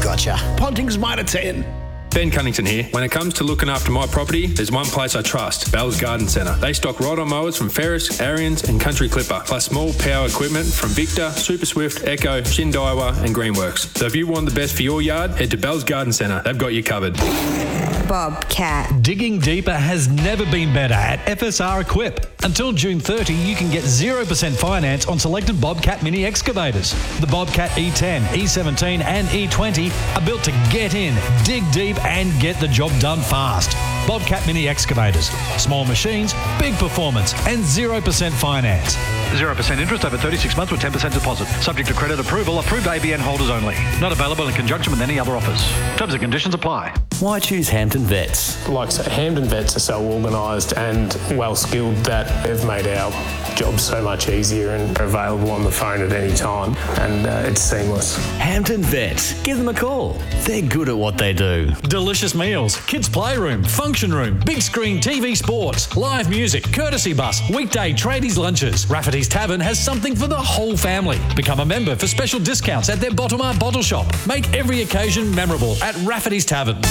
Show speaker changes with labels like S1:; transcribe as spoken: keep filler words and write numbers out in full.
S1: Gotcha. Ponting's mine at ten.
S2: Ben Cunnington here. When it comes to looking after my property, there's one place I trust, Bell's Garden Centre. They stock ride-on mowers from Ferris, Ariens and Country Clipper, plus small power equipment from Victor, Super Swift, Echo, Shindaiwa and Greenworks. So if you want the best for your yard, head to Bell's Garden Centre. They've got you covered.
S3: Bobcat.
S4: Digging deeper has never been better at F S R Equip. Until June thirtieth, you can get zero percent finance on selected Bobcat mini excavators. The Bobcat E ten, E seventeen and E twenty are built to get in, dig deep and get the job done fast. Bobcat mini excavators. Small machines, big performance and zero percent finance.
S5: zero percent interest over thirty-six months with ten percent deposit. Subject to credit approval. Approved A B N holders only. Not available in conjunction with any other offers. Terms and conditions apply.
S6: Why choose Hampton Vets?
S7: Like I say, Hampton Vets are so organised and well skilled that they've made our job so much easier and are available on the phone at any time, and uh, it's seamless.
S6: Hampton Vets. Give them a call. They're good at what they do.
S4: Delicious meals, kids' playroom, function room, big screen T V sports, live music, courtesy bus, weekday tradies lunches. Rafferty's Tavern has something for the whole family. Become a member for special discounts at their Bottom Art Bottle Shop. Make every occasion memorable at Rafferty's Tavern.